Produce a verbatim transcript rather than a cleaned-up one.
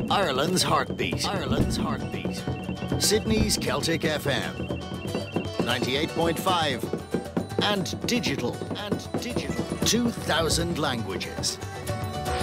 Ireland's heartbeat. Ireland's heartbeat. Sydney's Celtic F M. ninety-eight point five. And digital. And digital. two thousand languages.